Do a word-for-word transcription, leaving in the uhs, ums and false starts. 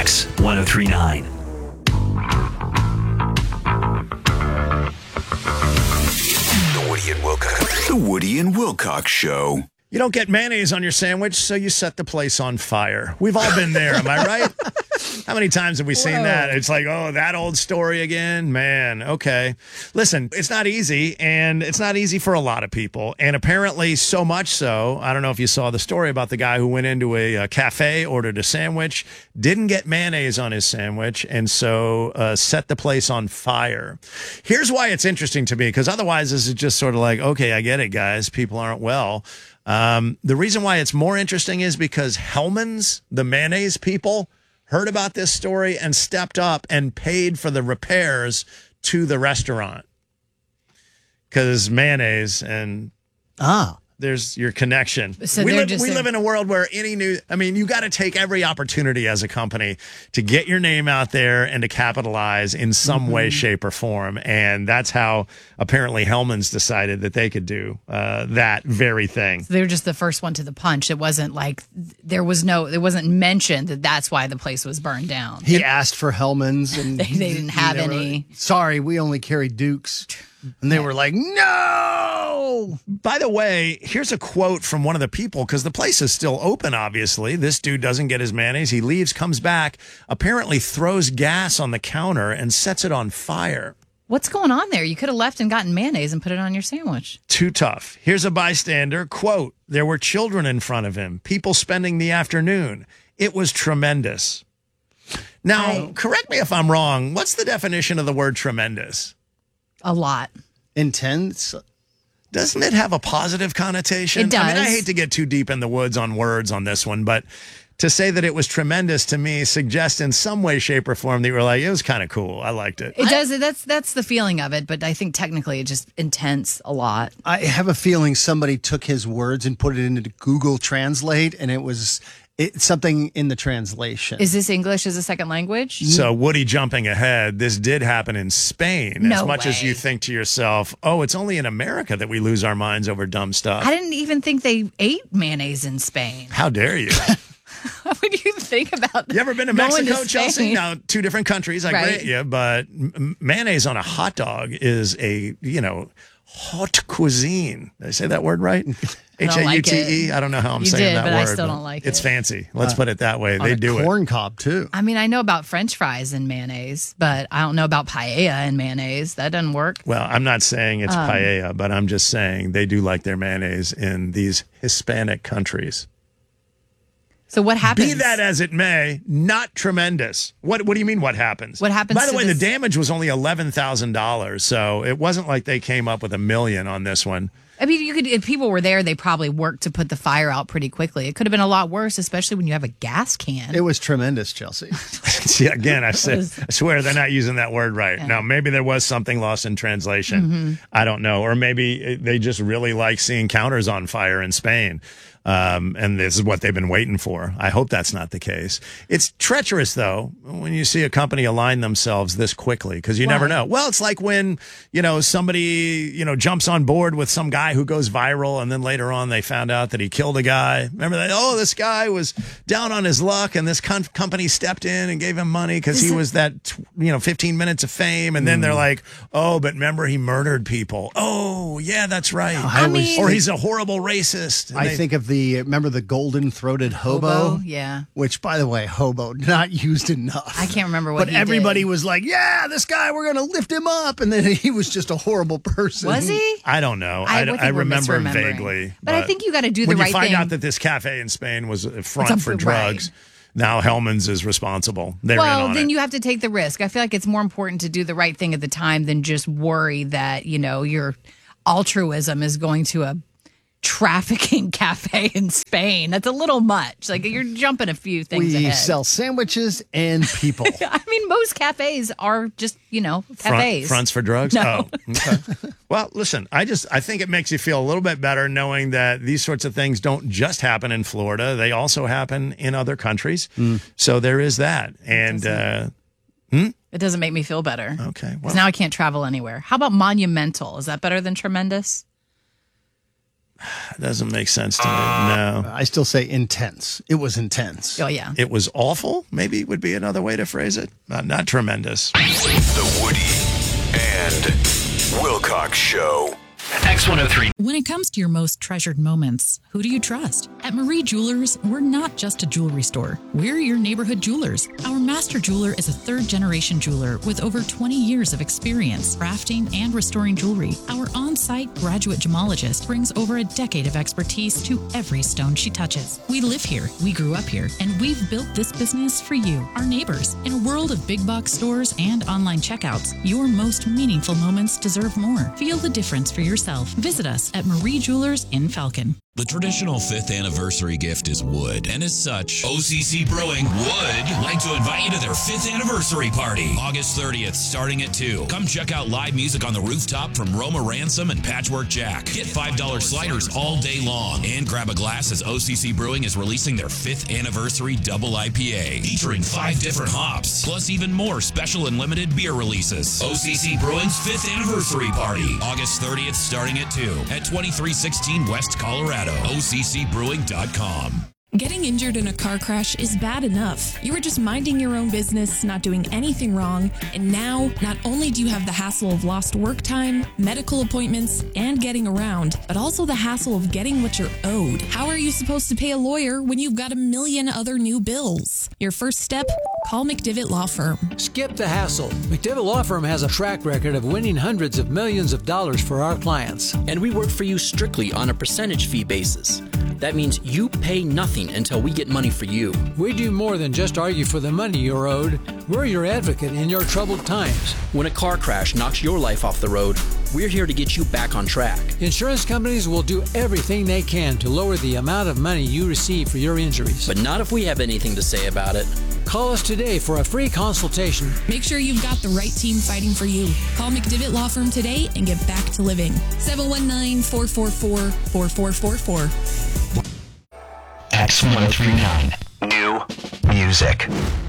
Kicks one oh three point nine. The Woody and Wilcox. The Woody and Wilcox Show. You don't get mayonnaise on your sandwich, so you set the place on fire. We've all been there, am I right? How many times have we seen Whoa. that? It's like, oh, that old story again? Man, okay. Listen, it's not easy, and it's not easy for a lot of people. And apparently so much so, I don't know if you saw the story about the guy who went into a, a cafe, ordered a sandwich, didn't get mayonnaise on his sandwich, and so uh, set the place on fire. Here's why it's interesting to me, because otherwise this is just sort of like, okay, I get it, guys. People aren't well. Um, the reason why it's more interesting is because Hellmann's, the mayonnaise people, heard about this story and stepped up and paid for the repairs to the restaurant. Because mayonnaise and Ah. there's your connection. So we they're live, just we there- live in a world where any new, I mean, you got to take every opportunity as a company to get your name out there and to capitalize in some Mm-hmm. way, shape, or form. And that's how apparently Hellmann's decided that they could do uh, that very thing. They were just the first one to the punch. It wasn't like there was no, it wasn't mentioned that that's why the place was burned down. He asked for Hellmann's, and They- they didn't have they were any. like, Sorry, we only carry Dukes. And they were like, no. By the way, here's a quote from one of the people, because the place is still open, obviously. This dude doesn't get his mayonnaise. He leaves, comes back, apparently throws gas on the counter and sets it on fire. What's going on there? You could have left and gotten mayonnaise and put it on your sandwich. Too tough. Here's a bystander. Quote, there were children in front of him, people spending the afternoon. It was tremendous. Now, I- correct me if I'm wrong. What's the definition of the word tremendous? A lot. Intense. Doesn't it have a positive connotation? It I mean, I does. hate to get too deep in the woods on words on this one, but to say that it was tremendous to me suggests in some way, shape, or form that you were like, it was kind of cool. I liked it. It does. That's that's the feeling of it. But I think technically it's just intense a lot. I have a feeling somebody took his words and put it into Google Translate, and it was it, something in the translation. Is this English as a second language? So, Woody, jumping ahead, this did happen in Spain. No as much as way. you think to yourself, oh, it's only in America that we lose our minds over dumb stuff. I didn't even think they ate mayonnaise in Spain. How dare you? What do you think about You ever been to going Mexico, to Chelsea? Spain? Now, two different countries. I Right. grant you, but m- mayonnaise on a hot dog is a, you know, haute cuisine. Did I say that word right? H A U T E? I don't know how I'm You saying did, that but word. I still don't like It's it. fancy. Let's put it that way. on They a do it. corn cob too. I mean, I know about French fries and mayonnaise, but I don't know about paella and mayonnaise. That doesn't work. Well, I'm not saying it's Um, paella, but I'm just saying they do like their mayonnaise in these Hispanic countries. So what happens? Be that as it may, not tremendous. What What do you mean? What happens? What happens By the to way, this- the damage was only eleven thousand dollars, so it wasn't like they came up with a million on this one. I mean, you could. If people were there, they probably worked to put the fire out pretty quickly. It could have been a lot worse, especially when you have a gas can. It was tremendous, Chelsea. See, again, I, say, I swear they're not using that word right. Now, maybe there was something lost in translation. Mm-hmm. I don't know. Or maybe they just really like seeing counters on fire in Spain. Um, and this is what they've been waiting for. I hope that's not the case. It's treacherous, though, when you see a company align themselves this quickly, because you Why? never know. Well, it's like when, you know, somebody, you know, jumps on board with some guy who goes viral, and then later on they found out that he killed a guy. Remember that? Oh, this guy was down on his luck, and this com- company stepped in and gave him money because he was that, tw- you know, fifteen minutes of fame. And then they're like, oh, but remember, he murdered people. Oh, yeah, that's right. I was- mean- or he's a horrible racist. And I they- think of the remember the golden throated hobo, Hobo? Yeah. which by the way, hobo not used enough. I can't remember what But he everybody did. was like, "Yeah, this guy, we're gonna lift him up," and then he was just a horrible person. Was he? I don't know. I I, think I we're remember misremembering. vaguely. But I think you gotta do the when right you find thing. out that this cafe in Spain was a front It's a- for right. drugs, now Hellmann's is responsible. They're in Well, on then it. you have to take the risk. I feel like it's more important to do the right thing at the time than just worry that, you know, your altruism is going to a trafficking cafe in Spain. That's a little much. Like you're jumping a few things We ahead. sell sandwiches and people. I mean, most cafes are just, you know, Front- cafes. fronts for drugs? No. Oh, okay. Well, listen, I just I think it makes you feel a little bit better knowing that these sorts of things don't just happen in Florida. They also happen in other countries. So there is that. And uh, It doesn't make me feel better. okay, well, Because now I can't travel anywhere. How about monumental? Is that better than tremendous? Doesn't make sense to me. No. I still say intense. It was intense. Oh, yeah. It was awful, maybe would be another way to phrase it. Not, not tremendous. The Woody and Wilcox Show. X one oh three. When it comes to your most treasured moments, who do you trust? At Marie Jewelers, we're not just a jewelry store. We're your neighborhood jewelers. Our master jeweler is a third-generation jeweler with over twenty years of experience crafting and restoring jewelry. Our on-site graduate gemologist brings over a decade of expertise to every stone she touches. We live here, we grew up here, and we've built this business for you, our neighbors. In a world of big box stores and online checkouts, your most meaningful moments deserve more. Feel the difference for yourself. Visit us at Marie Jewelers in Falcon. The traditional fifth anniversary gift is wood, and as such, O C C Brewing would like to invite you to their fifth anniversary party, August thirtieth, starting at two. Come check out live music on the rooftop from Roma Ransom and Patchwork Jack. Get five dollar sliders all day long, and grab a glass as O C C Brewing is releasing their fifth anniversary double I P A, featuring five different hops, plus even more special and limited beer releases. O C C Brewing's fifth anniversary party, August thirtieth, starting at two, at twenty-three sixteen West Colorado. O C C brewing dot com. Getting injured in a car crash is bad enough. You were just minding your own business, not doing anything wrong, and now not only do you have the hassle of lost work time, medical appointments, and getting around, but also the hassle of getting what you're owed. How are you supposed to pay a lawyer when you've got a million other new bills? Your first step? Call McDivitt Law Firm. Skip the hassle. McDivitt Law Firm has a track record of winning hundreds of millions of dollars for our clients. And we work for you strictly on a percentage fee basis. That means you pay nothing until we get money for you. We do more than just argue for the money you're owed. We're your advocate in your troubled times. When a car crash knocks your life off the road, we're here to get you back on track. Insurance companies will do everything they can to lower the amount of money you receive for your injuries. But not if we have anything to say about it. Call us today for a free consultation. Make sure you've got the right team fighting for you. Call McDivitt Law Firm today and get back to living. seven one nine, four four four, four four four four. X one oh three nine. New music.